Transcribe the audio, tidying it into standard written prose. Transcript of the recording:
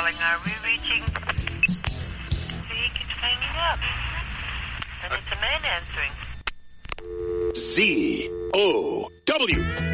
calling. Are we reaching? He keeps hanging up. And it's a man answering. Z-O-W.